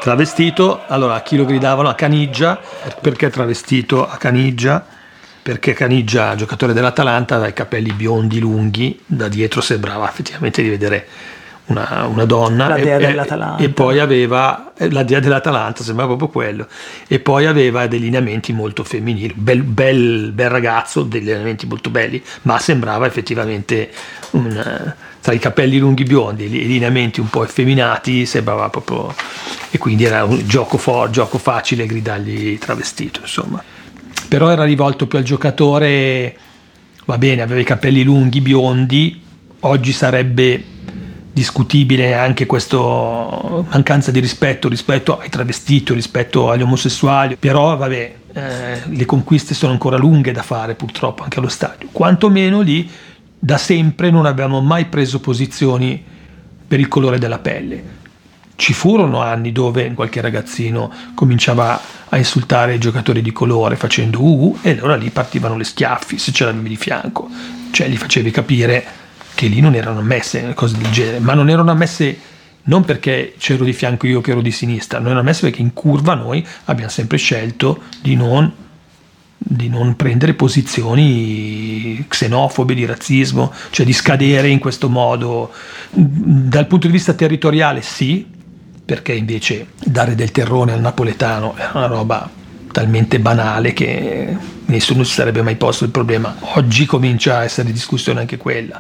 Travestito, allora a chi lo gridavano a Caniggia, perché travestito a Caniggia? Perché Caniggia, giocatore dell'Atalanta, aveva i capelli biondi lunghi, da dietro sembrava effettivamente di vedere una donna, la dea dell'Atalanta. E poi aveva la dea dell'Atalanta, sembrava proprio quello, e poi aveva dei lineamenti molto femminili, bel ragazzo, dei lineamenti molto belli, ma sembrava effettivamente tra i capelli lunghi biondi e i lineamenti un po' effeminati, sembrava proprio, e quindi era un gioco facile gridargli travestito, insomma. Però era rivolto più al giocatore, va bene, aveva i capelli lunghi biondi, oggi sarebbe discutibile anche questa mancanza di rispetto ai travestiti, rispetto agli omosessuali, però vabbè, le conquiste sono ancora lunghe da fare purtroppo anche allo stadio, quantomeno lì da sempre non abbiamo mai preso posizioni per il colore della pelle. Ci furono anni dove qualche ragazzino cominciava a insultare i giocatori di colore facendo e allora lì partivano le schiaffi se ce l'avevi di fianco, cioè gli facevi capire che lì non erano ammesse cose del genere, ma non erano ammesse non perché c'ero di fianco io che ero di sinistra, non erano ammesse perché in curva noi abbiamo sempre scelto di non prendere posizioni xenofobe, di razzismo, cioè di scadere in questo modo. Dal punto di vista territoriale sì, perché invece dare del terrone al napoletano è una roba talmente banale che nessuno si sarebbe mai posto il problema. Oggi comincia a essere discussione anche quella,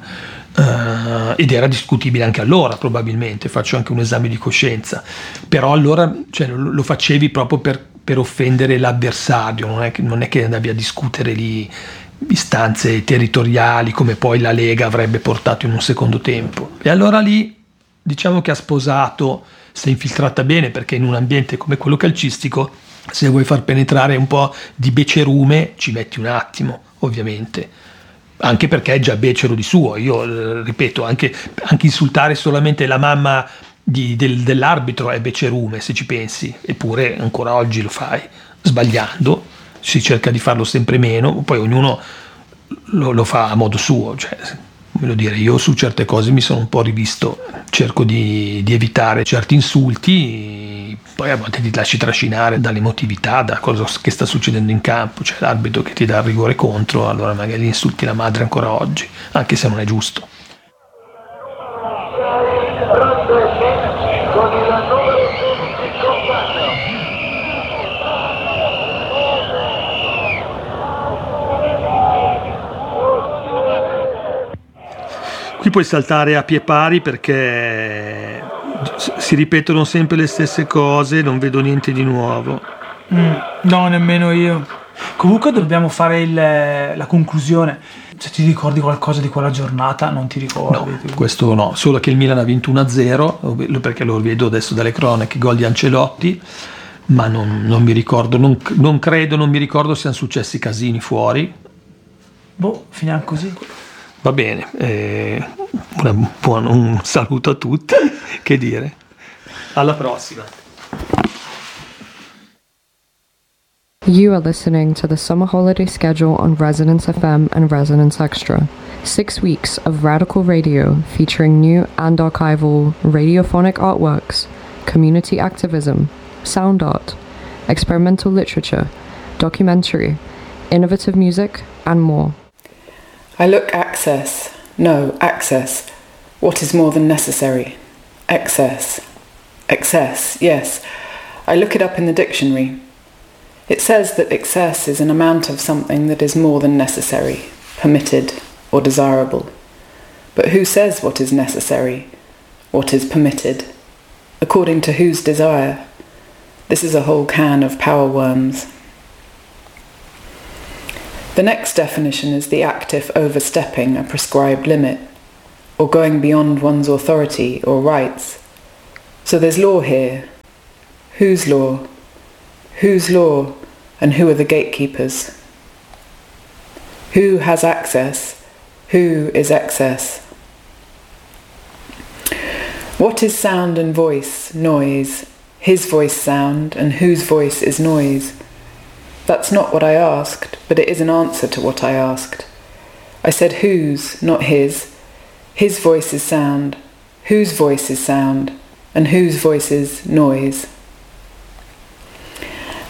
ed era discutibile anche allora, probabilmente, faccio anche un esame di coscienza, però allora cioè, lo facevi proprio per offendere l'avversario, non è che andavi a discutere lì istanze territoriali come poi la Lega avrebbe portato in un secondo tempo. E allora lì diciamo che ha sposato, si è infiltrata bene, perché in un ambiente come quello calcistico, se vuoi far penetrare un po' di becerume ci metti un attimo, ovviamente, anche perché è già becero di suo. Io ripeto, anche insultare solamente la mamma dell'arbitro è becerume, se ci pensi, eppure ancora oggi lo fai sbagliando, si cerca di farlo sempre meno, poi ognuno lo fa a modo suo, cioè, voglio dire, io su certe cose mi sono un po' rivisto, cerco di evitare certi insulti, poi a volte ti lasci trascinare dall'emotività, da cosa che sta succedendo in campo, cioè l'arbitro che ti dà il rigore contro, allora magari insulti la madre ancora oggi, anche se non è giusto. Qui puoi saltare a pie pari perché si ripetono sempre le stesse cose, non vedo niente di nuovo. No, nemmeno io. Comunque dobbiamo fare la conclusione. Se ti ricordi qualcosa di quella giornata, non ti ricordi? No, questo no, solo che il Milan ha vinto 1-0, perché lo vedo adesso dalle cronache, gol di Ancelotti, ma non mi ricordo, non mi ricordo siano successi casini fuori. Finiamo così. Va bene, un saluto a tutti, che dire. Alla prossima. You are listening to the summer holiday schedule on Resonance FM and Resonance Extra. 6 weeks of radical radio featuring new and archival radiophonic artworks, community activism, sound art, experimental literature, documentary, innovative music, and more. I look access. What is more than necessary? Excess, yes. I look it up in the dictionary. It says that excess is an amount of something that is more than necessary, permitted, or desirable. But who says what is necessary? What is permitted? According to whose desire? This is a whole can of power worms. The next definition is the act of overstepping a prescribed limit, or going beyond one's authority or rights. So there's law here. Whose law? Whose law, and who are the gatekeepers? Who has access? Who is excess? What is sound and voice, noise? His voice sound, and whose voice is noise? That's not what I asked, but it is an answer to what I asked. I said whose, not his. His voice is sound. Whose voice is sound, and whose voice is noise?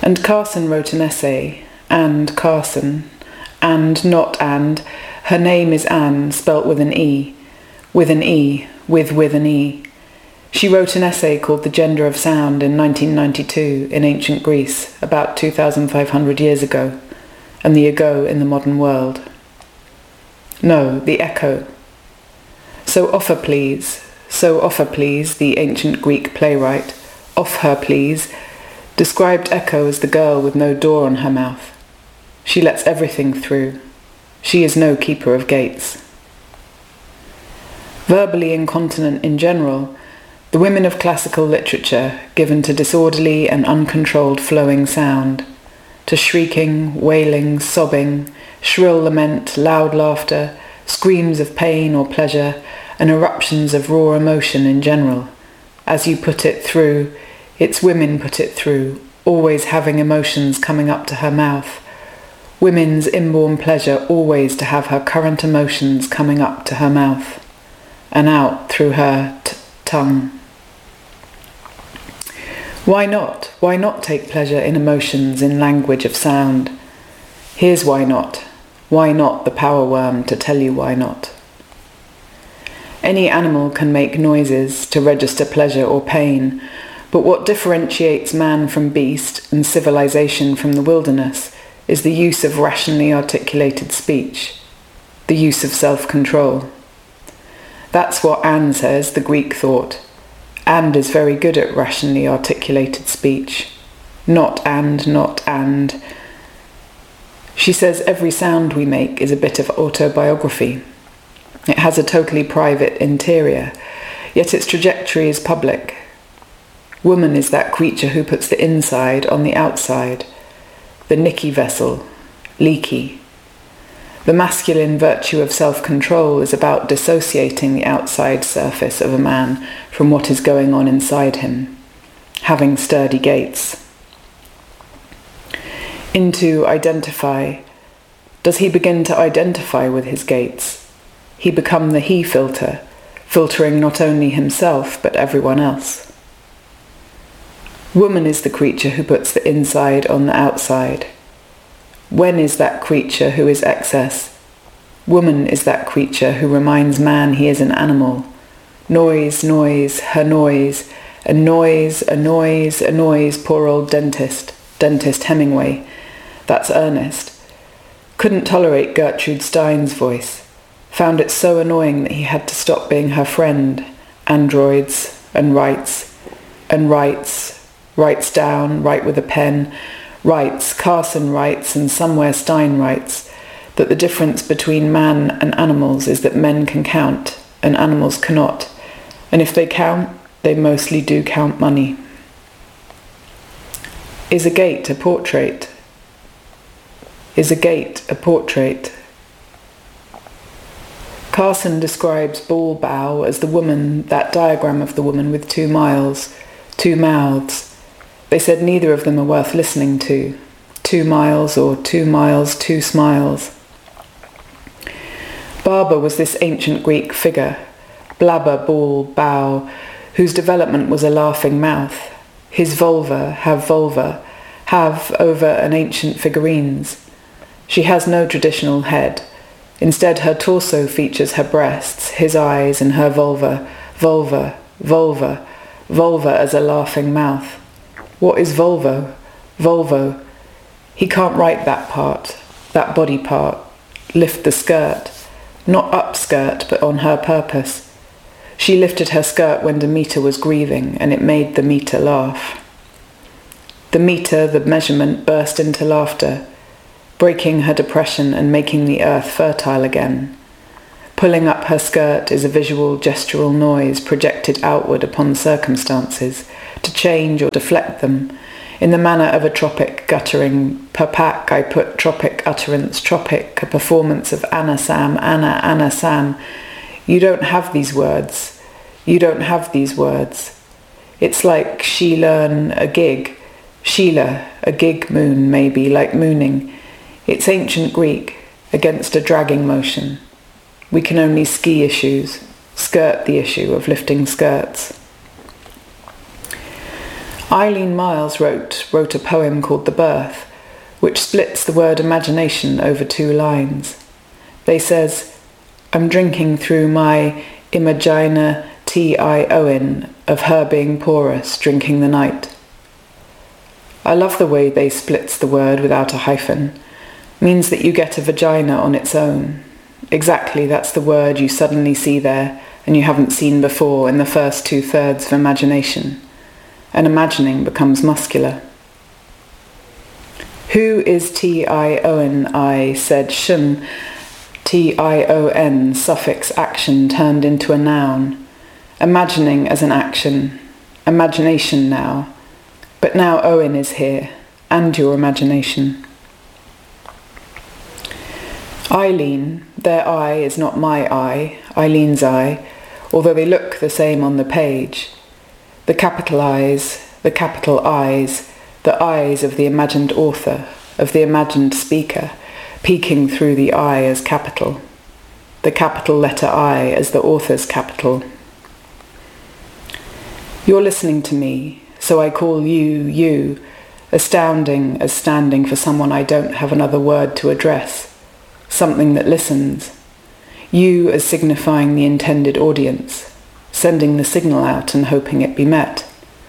And Carson wrote an essay, and Carson, and not and, her name is Anne, spelt with an E, with an E. She wrote an essay called The Gender of Sound in 1992 in ancient Greece, about 2,500 years ago, and the ago in the modern world. No, the echo. So offer please, the ancient Greek playwright, off her please, described echo as the girl with no door on her mouth. She lets everything through. She is no keeper of gates. Verbally incontinent in general, the women of classical literature given to disorderly and uncontrolled flowing sound, to shrieking, wailing, sobbing, shrill lament, loud laughter, screams of pain or pleasure, and eruptions of raw emotion in general. As you put it through, its women put it through, always having emotions coming up to her mouth. Women's inborn pleasure always to have her current emotions coming up to her mouth and out through her tongue. Why not? Why not take pleasure in emotions in language of sound? Here's why not. Why not the power worm to tell you why not? Any animal can make noises to register pleasure or pain, but what differentiates man from beast and civilization from the wilderness is the use of rationally articulated speech, the use of self-control. That's what Anne says the Greek thought. And is very good at rationally articulated speech. Not and. She says every sound we make is a bit of autobiography. It has a totally private interior, yet its trajectory is public. Woman is that creature who puts the inside on the outside, the Nicky vessel, leaky. The masculine virtue of self-control is about dissociating the outside surface of a man from what is going on inside him, having sturdy gates. Into identify. Does he begin to identify with his gates? He become the he filter, filtering not only himself but everyone else. Woman is the creature who puts the inside on the outside. When is that creature who is excess? Woman is that creature who reminds man he is an animal. Noise, her noise, a noise, poor old dentist Hemingway. That's Ernest. Couldn't tolerate Gertrude Stein's voice. Found it so annoying that he had to stop being her friend. Androids, and writes down, write with a pen, writes, Carson writes, and somewhere Stein writes, that the difference between man and animals is that men can count, and animals cannot. And if they count, they mostly do count money. Is a gate a portrait? Is a gate a portrait? Carson describes Ball Bow as the woman, that diagram of the woman with 2 miles, 2 mouths. They said neither of them are worth listening to. 2 miles or 2 miles, 2 smiles. Barber was this ancient Greek figure, blabber, ball, bow, whose development was a laughing mouth. His vulva, have over an ancient figurines. She has no traditional head. Instead, her torso features her breasts, his eyes, and her vulva as a laughing mouth. What is Volvo? He can't write that part, that body part. Lift the skirt. Not up skirt, but on her purpose. She lifted her skirt when Demeter was grieving, and it made the meter laugh. The meter, the measurement, burst into laughter, breaking her depression and making the earth fertile again. Pulling up her skirt is a visual gestural noise projected outward upon circumstances, to change or deflect them, in the manner of a tropic guttering. Per pack I put tropic utterance, tropic, a performance of Anna Sam. You don't have these words. It's like she learn a gig. Sheila, a gig moon maybe, like mooning. It's ancient Greek, against a dragging motion. We can only ski issues, skirt the issue of lifting skirts. Eileen Myles wrote a poem called The Birth, which splits the word imagination over 2 lines. They says, I'm drinking through my imagina T-I-O-N of her being porous, drinking the night. I love the way they splits the word without a hyphen. Means that you get a vagina on its own. Exactly, that's the word you suddenly see there and you haven't seen before in the first 2/3 of imagination. And imagining becomes muscular. Who is T-I-O-N-I, said Shun. T-I-O-N, suffix action turned into a noun. Imagining as an action. Imagination now. But now Owen is here, and your imagination. Eileen, their eye is not my eye, Eileen's eye, although they look the same on the page. The capital eyes, the capital eyes, the eyes of the imagined author, of the imagined speaker, peeking through the I as capital, the capital letter I as the author's capital. You're listening to me, so I call you, astounding as standing for someone I don't have another word to address, something that listens. You as signifying the intended audience, sending the signal out and hoping it be met.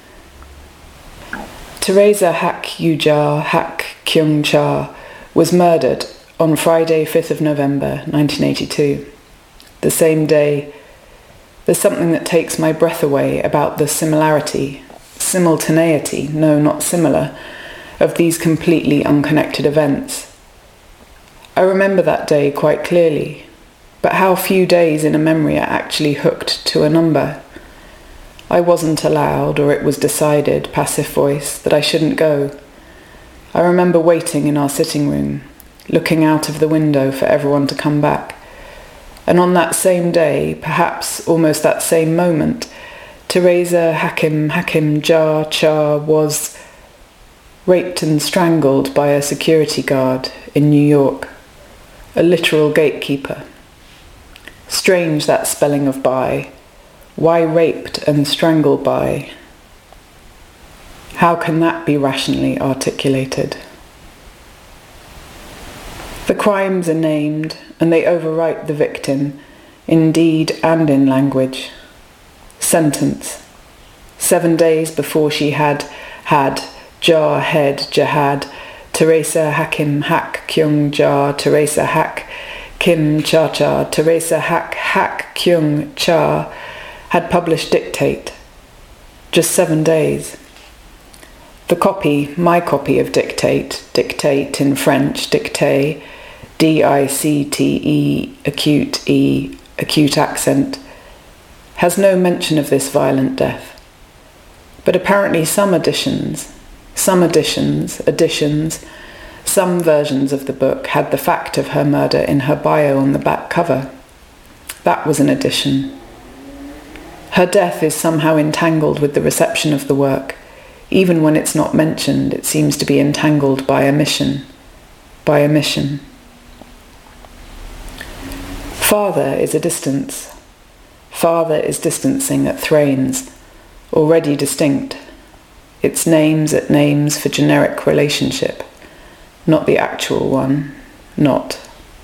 Teresa Hak Yujar Hak Kyung Cha was murdered on Friday, 5th of November, 1982. The same day, there's something that takes my breath away about the simultaneity, no, not similar, of these completely unconnected events. I remember that day quite clearly, but how few days in a memory are actually hooked to a number. I wasn't allowed, or it was decided, passive voice, that I shouldn't go. I remember waiting in our sitting room, looking out of the window for everyone to come back. And on that same day, perhaps almost that same moment, Teresa Hakim Jar Cha was raped and strangled by a security guard in New York, a literal gatekeeper. Strange that spelling of by. Why raped and strangled by? How can that be rationally articulated? The crimes are named, and they overwrite the victim, in deed and in language. Sentence. 7 days before she had Jar Head Jihad, Teresa Hakim Hak Kyung Jar, Teresa Hak Kim Cha Cha, Teresa Hak Kyung Cha had published Dictate. Just 7 days. The copy, my copy of Dictate in French, Dictée, D-I-C-T-E, acute accent, has no mention of this violent death. But apparently some versions of the book had the fact of her murder in her bio on the back cover. That was an addition. Her death is somehow entangled with the reception of the work. Even when it's not mentioned, it seems to be entangled by omission. Father is a distance. Father is distancing at Thrains, already distinct. It's names at names for generic relationship, not the actual one, not.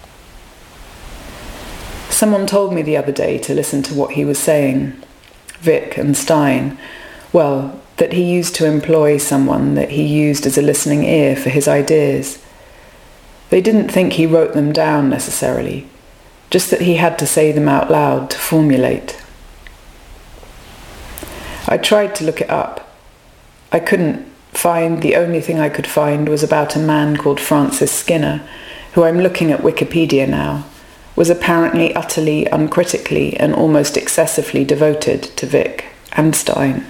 Someone told me the other day to listen to what he was saying, Vic and Stein, well, that he used to employ someone that he used as a listening ear for his ideas. They didn't think he wrote them down necessarily, just that he had to say them out loud to formulate. I tried to look it up. I couldn't find, the only thing I could find was about a man called Francis Skinner, who I'm looking at Wikipedia now, was apparently utterly uncritically and almost excessively devoted to Vic and Stein.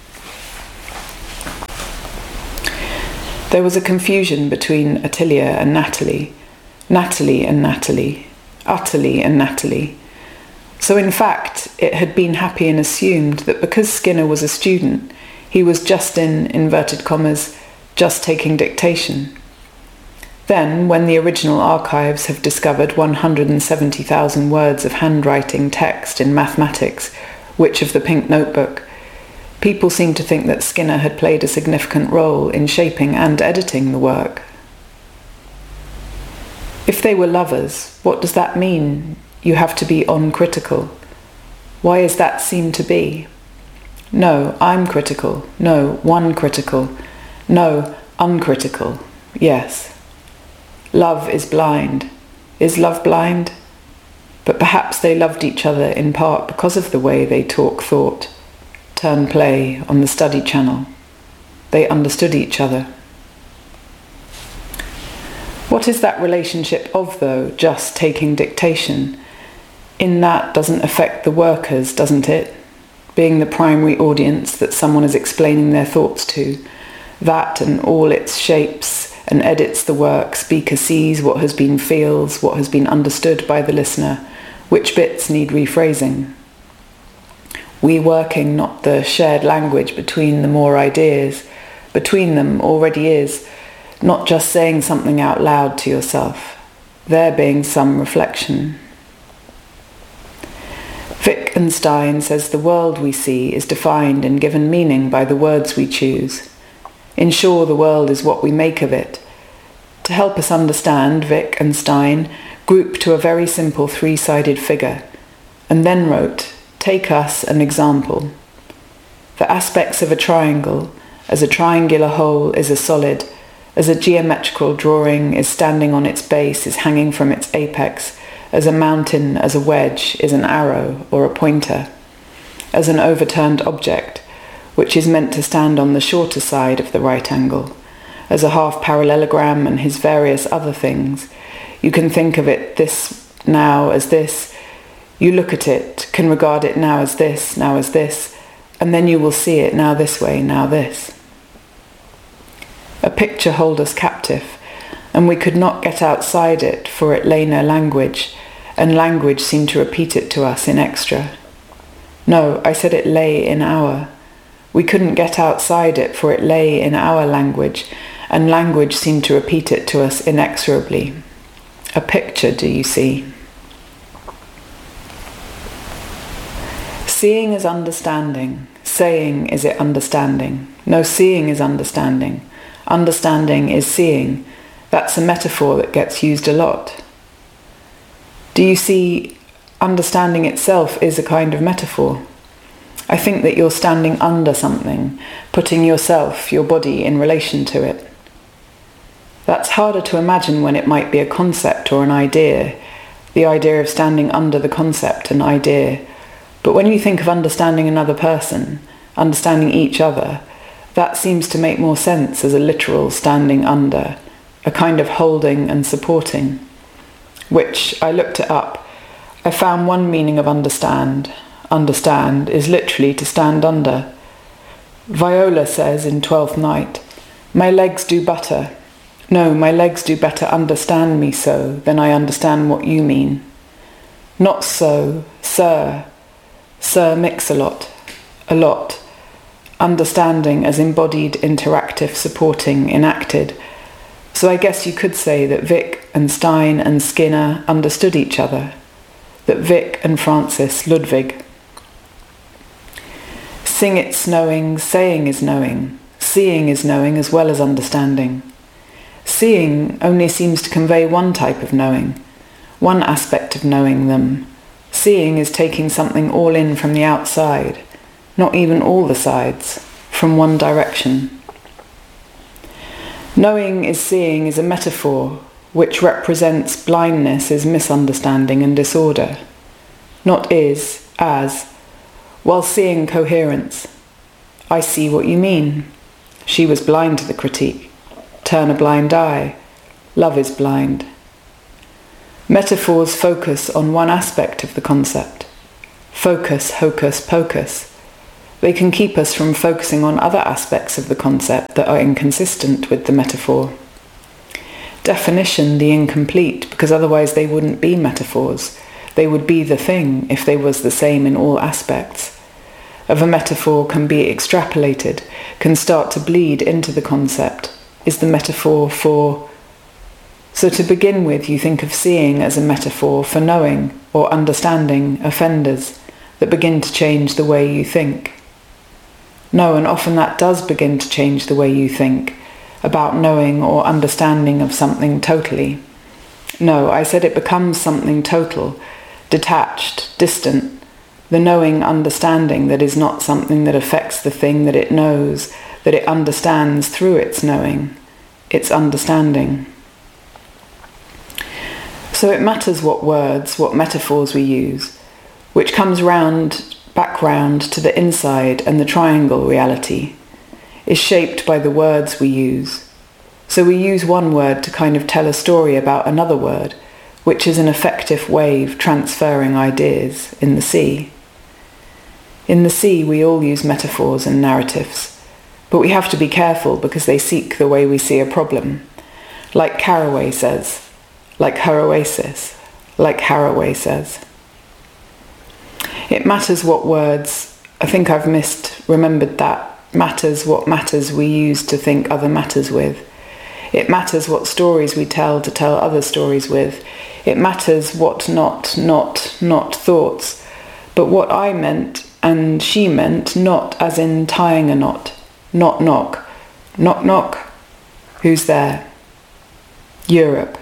There was a confusion between Attilia and Natalie, Natalie and Natalie, utterly and Natalie. So in fact, it had been happy and assumed that because Skinner was a student, he was just in inverted commas, just taking dictation. Then, when the original archives have discovered 170,000 words of handwriting text in mathematics, which of the pink notebook, People seem to think that Skinner had played a significant role in shaping and editing the work. If they were lovers, what does that mean? You have to be uncritical. Why is that seem to be? No, I'm critical. No, one critical. No, uncritical. Yes. Love is blind. Is love blind? But perhaps they loved each other in part because of the way they talk thought, turn play on the study channel. They understood each other. What is that relationship of, though, just taking dictation? In that doesn't affect the workers, doesn't it? Being the primary audience that someone is explaining their thoughts to, that and all its shapes and edits the work, speaker sees what has been feels, what has been understood by the listener, which bits need rephrasing. We working not the shared language between the more ideas, between them already is, not just saying something out loud to yourself, there being some reflection. Wittgenstein says the world we see is defined and given meaning by the words we choose. In short, the world is what we make of it. To help us understand, Wittgenstein grouped to a very simple three-sided figure, and then wrote, take us an example. The aspects of a triangle, as a triangular whole is a solid, as a geometrical drawing is standing on its base, is hanging from its apex, as a mountain, as a wedge, is an arrow or a pointer, as an overturned object, which is meant to stand on the shorter side of the right angle, as a half parallelogram and his various other things. You can think of it this now as this, you look at it, can regard it now as this, and then you will see it now this way, now this. A picture hold us captive, and we could not get outside it, for it lay no language, and language seemed to repeat it to us in extra. No, I said it lay in our. We couldn't get outside it, for it lay in our language, and language seemed to repeat it to us inexorably. A picture, do you see? Seeing is understanding. Saying is it understanding. No, seeing is understanding. Understanding is seeing. That's a metaphor that gets used a lot. Do you see, understanding itself is a kind of metaphor. I think that you're standing under something, putting yourself, your body, in relation to it. That's harder to imagine when it might be a concept or an idea, the idea of standing under the concept and idea. But when you think of understanding another person, understanding each other, that seems to make more sense as a literal standing under, a kind of holding and supporting, which, I looked it up, I found one meaning of understand. Understand is literally to stand under. Viola says in Twelfth Night, my legs do better. No, my legs do better understand me so than I understand what you mean. Not so, sir. Sir mix a lot. Understanding as embodied, interactive, supporting, enacted. So I guess you could say that Vic and Stein and Skinner understood each other. That Vic and Francis Ludwig. Sing it's knowing, saying is knowing, seeing is knowing as well as understanding. Seeing only seems to convey one type of knowing, one aspect of knowing them. Seeing is taking something all in from the outside, not even all the sides, from one direction. Knowing is seeing is a metaphor which represents blindness as misunderstanding and disorder, not is, as, while seeing coherence. I see what you mean. She was blind to the critique. Turn a blind eye. Love is blind. Metaphors focus on one aspect of the concept. Focus, hocus pocus. They can keep us from focusing on other aspects of the concept that are inconsistent with the metaphor. Definition the incomplete, because otherwise they wouldn't be metaphors. They would be the thing if they was the same in all aspects. Of a metaphor can be extrapolated, can start to bleed into the concept, is the metaphor for... So to begin with, you think of seeing as a metaphor for knowing or understanding offenders that begin to change the way you think. No, and often that does begin to change the way you think about knowing or understanding of something totally. No, I said it becomes something total, detached, distant, the knowing understanding that is not something that affects the thing that it knows, that it understands through its knowing, its understanding. So it matters what words, what metaphors we use, which comes back round to the inside, and the triangle reality is shaped by the words we use. So we use one word to kind of tell a story about another word, which is an effective wave transferring ideas in the sea. In the sea, we all use metaphors and narratives, but we have to be careful because they seek the way we see a problem. Like Carraway says, like her oasis, like Haraway says. It matters what words, I think I've remembered that, matters what matters we use to think other matters with. It matters what stories we tell to tell other stories with. It matters what not thoughts, but what I meant and she meant, not as in tying a knot. Knock, knock. Knock, knock. Who's there? Europe.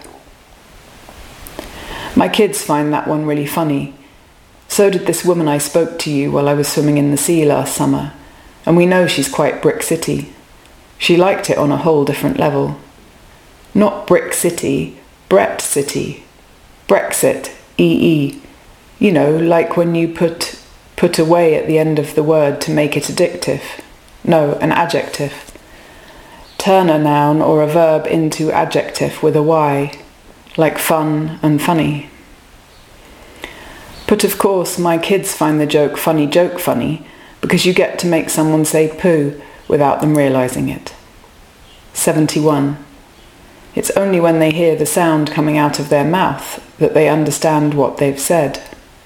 My kids find that one really funny. So did this woman I spoke to you while I was swimming in the sea last summer, and we know she's quite Brick City. She liked it on a whole different level. Not Brick City, Brett City. Brexit, EE. You know, like when you put away at the end of the word to make it addictive. No, an adjective. Turn a noun or a verb into adjective with a Y, like fun and funny. But of course, my kids find the joke funny, because you get to make someone say poo without them realising it. 71. It's only when they hear the sound coming out of their mouth that they understand what they've said.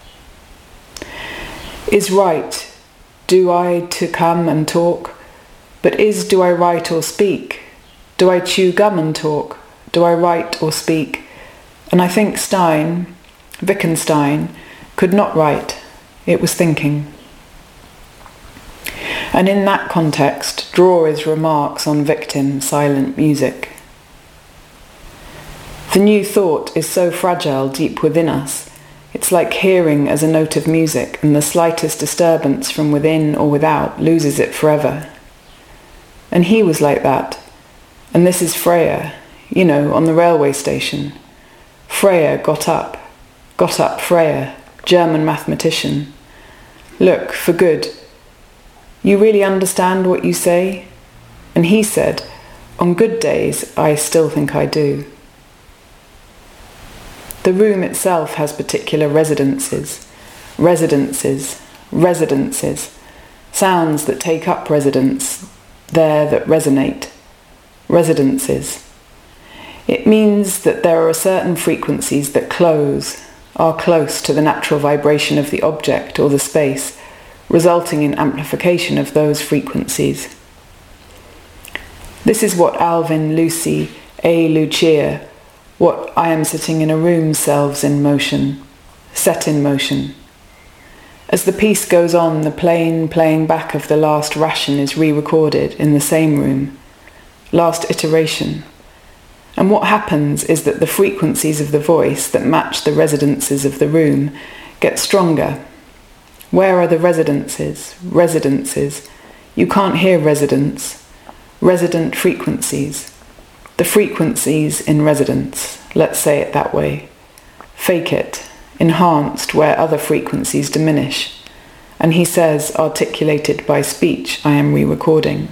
Is right, do I to come and talk? But is do I write or speak? Do I chew gum and talk? Do I write or speak? And I think Wittgenstein, could not write, it was thinking. And in that context, draw his remarks on victim silent music. The new thought is so fragile deep within us. It's like hearing as a note of music, and the slightest disturbance from within or without loses it forever. And he was like that. And this is Freya, you know, on the railway station. Freya got up Freya, German mathematician. Look, for good. You really understand what you say? And he said, on good days, I still think I do. The room itself has particular residences, sounds that take up residence, there that resonate, residences. It means that there are certain frequencies that are close to the natural vibration of the object or the space, resulting in amplification of those frequencies. This is what Alvin, Lucy, A. Lucia, what I am sitting in a room set in motion. As the piece goes on, the plain playing back of the last ration is re-recorded in the same room, last iteration. And what happens is that the frequencies of the voice that match the resonances of the room get stronger. Where are the resonances? You can't hear resonance. Resident frequencies. The frequencies in resonance, let's say it that way. Fake it, enhanced where other frequencies diminish. And he says, articulated by speech, I am re-recording.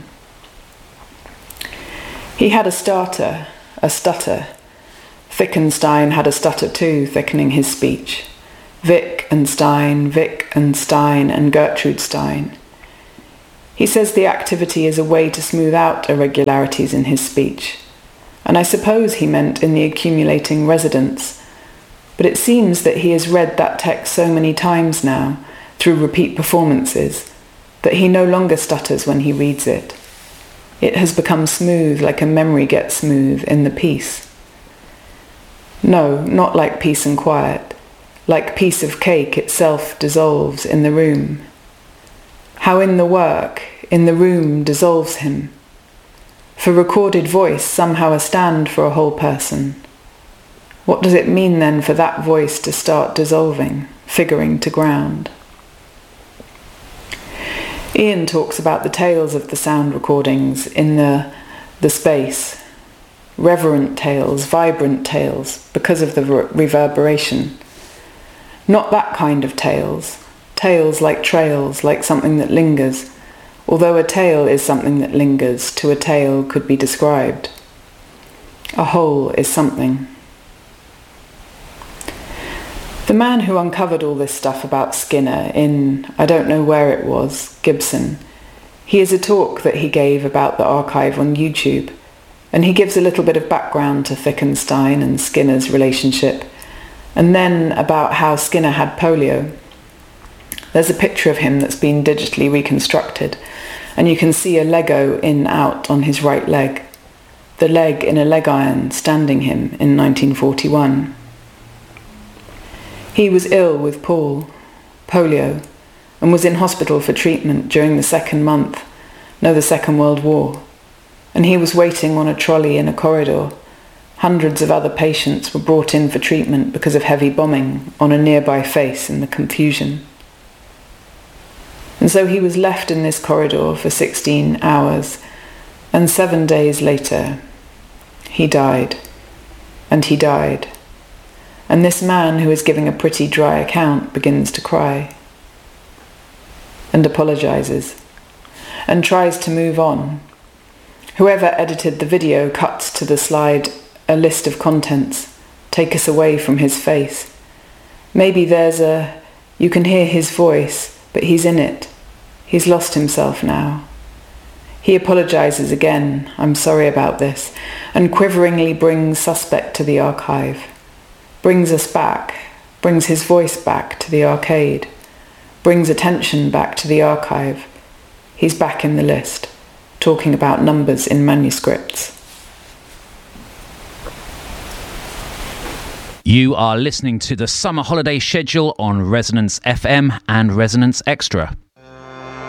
He had a stutter. Wittgenstein had a stutter too, thickening his speech. Vic and Stein, and Gertrude Stein. He says the activity is a way to smooth out irregularities in his speech. And I suppose he meant in the accumulating residence. But it seems that he has read that text so many times now, through repeat performances, that he no longer stutters when he reads it. It has become smooth like a memory gets smooth in the piece. No, not like peace and quiet. Like piece of cake itself dissolves in the room. How in the work, in the room dissolves him. For recorded voice, somehow a stand for a whole person. What does it mean then for that voice to start dissolving, figuring to ground? Ian talks about the tales of the sound recordings in the space. Reverent tales, vibrant tales, because of the reverberation. Not that kind of tales. Tales like trails, like something that lingers. Although a tale is something that lingers, to a tale could be described. A whole is something. The man who uncovered all this stuff about Skinner in, I don't know where it was, Gibson, he has a talk that he gave about the archive on YouTube, and he gives a little bit of background to Fickenstein and Skinner's relationship, and then about how Skinner had polio. There's a picture of him that's been digitally reconstructed, and you can see a Lego in-out on his right leg, the leg in a leg iron standing him in 1941. He was ill with polio, and was in hospital for treatment during the Second World War, and he was waiting on a trolley in a corridor. Hundreds of other patients were brought in for treatment because of heavy bombing on a nearby face in the confusion. And so he was left in this corridor for 16 hours, and 7 days later, he died. And he died. And this man who is giving a pretty dry account begins to cry. And apologizes. And tries to move on. Whoever edited the video cuts to the slide a list of contents. Take us away from his face. Maybe you can hear his voice, but he's in it. He's lost himself now. He apologizes again, I'm sorry about this, and quiveringly brings Suspect to the archive. Brings us back, brings his voice back to the arcade, brings attention back to the archive. He's back in the list, talking about numbers in manuscripts. You are listening to the summer holiday schedule on Resonance FM and Resonance Extra.